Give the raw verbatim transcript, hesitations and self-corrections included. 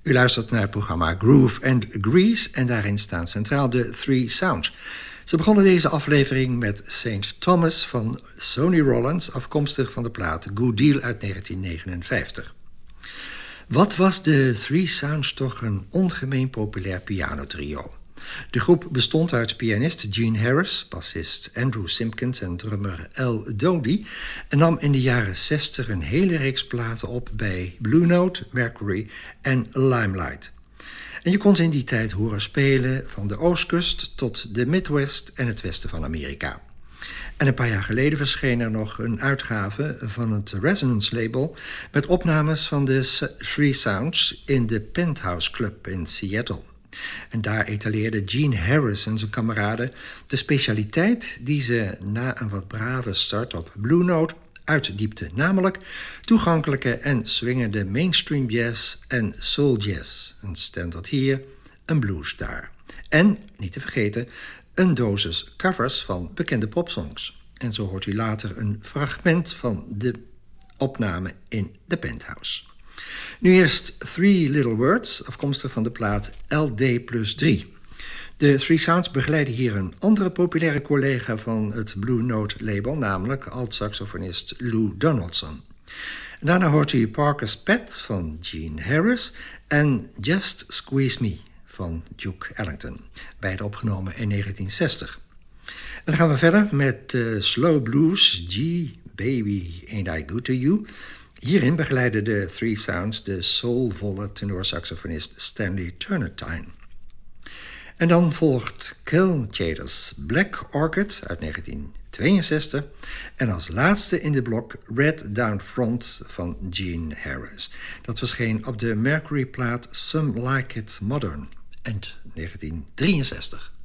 U luistert naar het programma Groove and Grease en daarin staan centraal de Three Sounds. Ze begonnen deze aflevering met Saint Thomas van Sonny Rollins, afkomstig van de plaat Good Deal uit negentien negenenvijftig. Wat was de Three Sounds toch een ongemeen populair pianotrio. De groep bestond uit pianist Gene Harris, bassist Andrew Simpkins en drummer Al Doty en nam in de jaren zestig een hele reeks platen op bij Blue Note, Mercury en Limelight. En je kon ze in die tijd horen spelen van de oostkust tot de Midwest en het westen van Amerika. En een paar jaar geleden verscheen er nog een uitgave van het Resonance label met opnames van de Three Sounds in de Penthouse Club in Seattle. En daar etaleerde Gene Harris en zijn kameraden de specialiteit die ze na een wat brave start op Blue Note uitdiepte, namelijk toegankelijke en swingende mainstream jazz en soul jazz. Een standaard hier, een blues daar. En, niet te vergeten, een dosis covers van bekende popsongs. En zo hoort u later een fragment van de opname in de Penthouse. Nu eerst Three Little Words, afkomstig van de plaat L D plus drie. De Three Sounds begeleiden hier een andere populaire collega van het Blue Note label, namelijk alt-saxofonist Lou Donaldson. Daarna hoort u Parker's Pet van Gene Harris en Just Squeeze Me van Duke Ellington, beide opgenomen in negentien zestig. En dan gaan we verder met uh, Slow Blues, G, Baby, Ain't I Good To You. Hierin begeleiden de Three Sounds de soulvolle tenorsaxofonist Stanley Turnertine. En dan volgt Kel Tjader's Black Orchid uit negentien tweeënzestig en als laatste in de blok Red Down Front van Gene Harris. Dat verscheen op de Mercury-plaat Some Like It Modern in negentien drieënzestig.